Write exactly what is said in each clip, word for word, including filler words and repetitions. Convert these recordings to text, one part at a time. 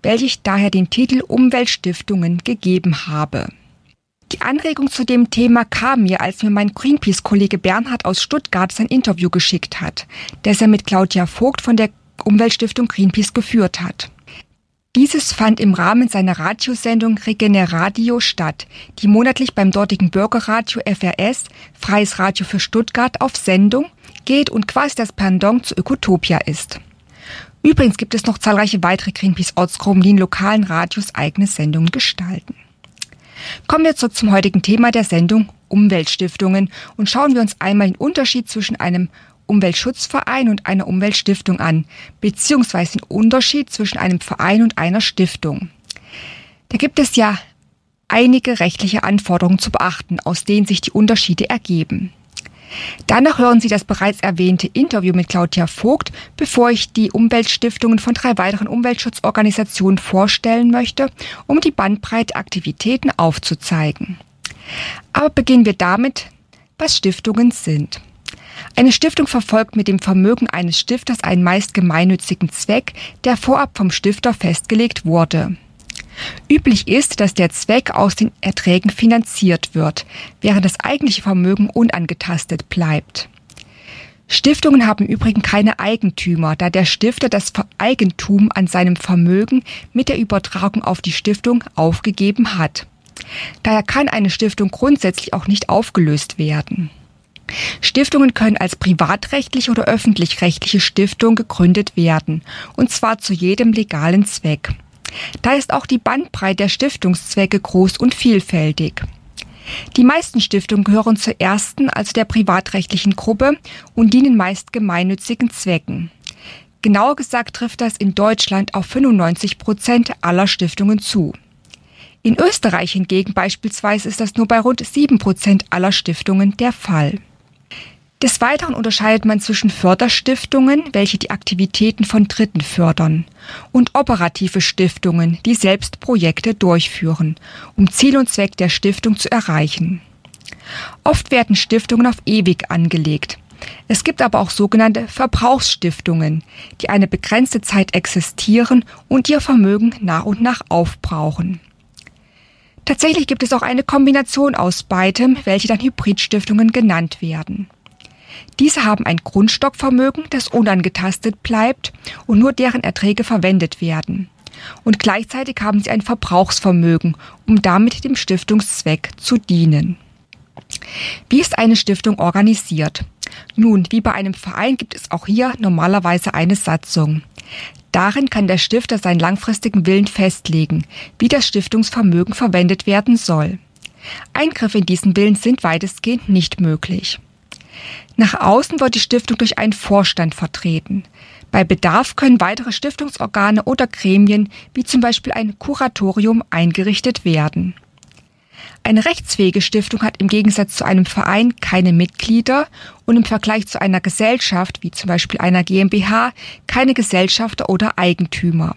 welche ich daher den Titel Umweltstiftungen gegeben habe. Die Anregung zu dem Thema kam mir, als mir mein Greenpeace-Kollege Bernhard aus Stuttgart sein Interview geschickt hat, das er mit Claudia Vogt von der Umweltstiftung Greenpeace geführt hat. Dieses fand im Rahmen seiner Radiosendung Regeneradio statt, die monatlich beim dortigen Bürgerradio F R S, Freies Radio für Stuttgart, auf Sendung geht und quasi das Pendant zu Ökotopia ist. Übrigens gibt es noch zahlreiche weitere Greenpeace-Ortsgruppen, die in lokalen Radios eigene Sendungen gestalten. Kommen wir zurück zum heutigen Thema der Sendung Umweltstiftungen und schauen wir uns einmal den Unterschied zwischen einem Umweltschutzverein und einer Umweltstiftung an, beziehungsweise den Unterschied zwischen einem Verein und einer Stiftung. Da gibt es ja einige rechtliche Anforderungen zu beachten, aus denen sich die Unterschiede ergeben. Danach hören Sie das bereits erwähnte Interview mit Claudia Vogt, bevor ich die Umweltstiftungen von drei weiteren Umweltschutzorganisationen vorstellen möchte, um die Bandbreite Aktivitäten aufzuzeigen. Aber beginnen wir damit, was Stiftungen sind. Eine Stiftung verfolgt mit dem Vermögen eines Stifters einen meist gemeinnützigen Zweck, der vorab vom Stifter festgelegt wurde. Üblich ist, dass der Zweck aus den Erträgen finanziert wird, während das eigentliche Vermögen unangetastet bleibt. Stiftungen haben im Übrigen keine Eigentümer, da der Stifter das Eigentum an seinem Vermögen mit der Übertragung auf die Stiftung aufgegeben hat. Daher kann eine Stiftung grundsätzlich auch nicht aufgelöst werden. Stiftungen können als privatrechtliche oder öffentlich-rechtliche Stiftung gegründet werden, und zwar zu jedem legalen Zweck. Da ist auch die Bandbreite der Stiftungszwecke groß und vielfältig. Die meisten Stiftungen gehören zur ersten, also der privatrechtlichen Gruppe, und dienen meist gemeinnützigen Zwecken. Genauer gesagt trifft das in Deutschland auf fünfundneunzig Prozent aller Stiftungen zu. In Österreich hingegen beispielsweise ist das nur bei rund sieben Prozent aller Stiftungen der Fall. Des Weiteren unterscheidet man zwischen Förderstiftungen, welche die Aktivitäten von Dritten fördern, und operative Stiftungen, die selbst Projekte durchführen, um Ziel und Zweck der Stiftung zu erreichen. Oft werden Stiftungen auf ewig angelegt. Es gibt aber auch sogenannte Verbrauchsstiftungen, die eine begrenzte Zeit existieren und ihr Vermögen nach und nach aufbrauchen. Tatsächlich gibt es auch eine Kombination aus beidem, welche dann Hybridstiftungen genannt werden. Diese haben ein Grundstockvermögen, das unangetastet bleibt und nur deren Erträge verwendet werden. Und gleichzeitig haben sie ein Verbrauchsvermögen, um damit dem Stiftungszweck zu dienen. Wie ist eine Stiftung organisiert? Nun, wie bei einem Verein gibt es auch hier normalerweise eine Satzung. Darin kann der Stifter seinen langfristigen Willen festlegen, wie das Stiftungsvermögen verwendet werden soll. Eingriffe in diesen Willen sind weitestgehend nicht möglich. Nach außen wird die Stiftung durch einen Vorstand vertreten. Bei Bedarf können weitere Stiftungsorgane oder Gremien, wie zum Beispiel ein Kuratorium, eingerichtet werden. Eine rechtsfähige Stiftung hat im Gegensatz zu einem Verein keine Mitglieder und im Vergleich zu einer Gesellschaft, wie zum Beispiel einer GmbH, keine Gesellschafter oder Eigentümer.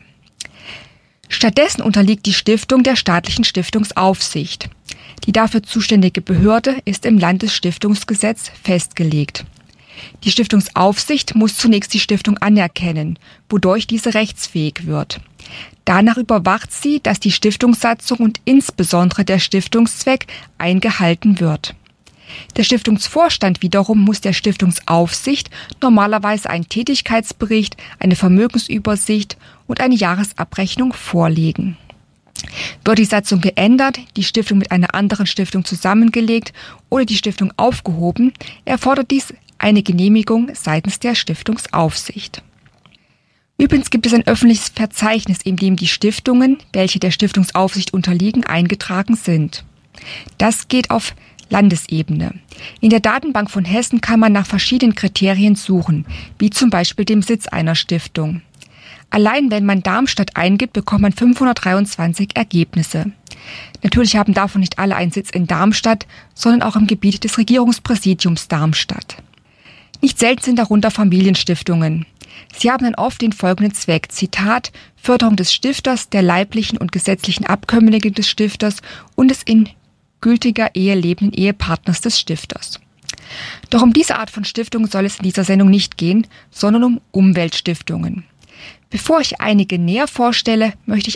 Stattdessen unterliegt die Stiftung der staatlichen Stiftungsaufsicht. Die dafür zuständige Behörde ist im Landesstiftungsgesetz festgelegt. Die Stiftungsaufsicht muss zunächst die Stiftung anerkennen, wodurch diese rechtsfähig wird. Danach überwacht sie, dass die Stiftungssatzung und insbesondere der Stiftungszweck eingehalten wird. Der Stiftungsvorstand wiederum muss der Stiftungsaufsicht normalerweise einen Tätigkeitsbericht, eine Vermögensübersicht und eine Jahresabrechnung vorlegen. Wird die Satzung geändert, die Stiftung mit einer anderen Stiftung zusammengelegt oder die Stiftung aufgehoben, erfordert dies eine Genehmigung seitens der Stiftungsaufsicht. Übrigens gibt es ein öffentliches Verzeichnis, in dem die Stiftungen, welche der Stiftungsaufsicht unterliegen, eingetragen sind. Das geht auf Landesebene. In der Datenbank von Hessen kann man nach verschiedenen Kriterien suchen, wie zum Beispiel dem Sitz einer Stiftung. Allein wenn man Darmstadt eingibt, bekommt man fünfhundertdreiundzwanzig Ergebnisse. Natürlich haben davon nicht alle einen Sitz in Darmstadt, sondern auch im Gebiet des Regierungspräsidiums Darmstadt. Nicht selten sind darunter Familienstiftungen. Sie haben dann oft den folgenden Zweck, Zitat, Förderung des Stifters, der leiblichen und gesetzlichen Abkömmlinge des Stifters und des in gültiger Ehe lebenden Ehepartners des Stifters. Doch um diese Art von Stiftungen soll es in dieser Sendung nicht gehen, sondern um Umweltstiftungen. Bevor ich einige näher vorstelle, möchte ich